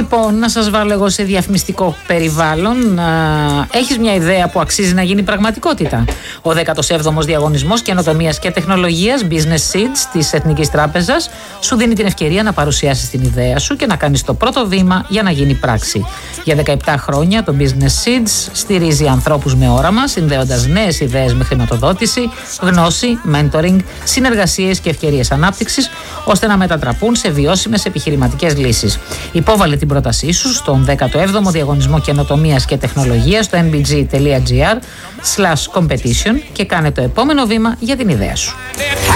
Λοιπόν, να σας βάλω εγώ σε διαφημιστικό περιβάλλον. Έχεις μια ιδέα που αξίζει να γίνει πραγματικότητα? Ο 17ος Διαγωνισμός Καινοτομίας και Τεχνολογίας Business Seeds της Εθνικής Τράπεζας σου δίνει την ευκαιρία να παρουσιάσεις την ιδέα σου και να κάνεις το πρώτο βήμα για να γίνει πράξη. Για 17 χρόνια το Business Seeds στηρίζει ανθρώπους με όραμα, συνδέοντας νέες ιδέες με χρηματοδότηση, γνώση, mentoring, συνεργασίες και ευκαιρίες ανάπτυξης, ώστε να μετατραπούν σε βιώσιμες επιχειρηματικές λύσεις. Υπόβαλε την πρότασή σου στον 17ο Διαγωνισμό Καινοτομίας και Τεχνολογίας στο nbg.gr/competition και κάνε το επόμενο βήμα για την ιδέα σου.